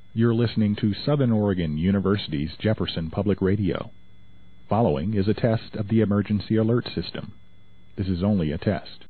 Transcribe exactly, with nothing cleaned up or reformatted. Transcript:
You're listening to Southern Oregon University's Jefferson Public Radio. Following is a test of the emergency alert system. This is only a test.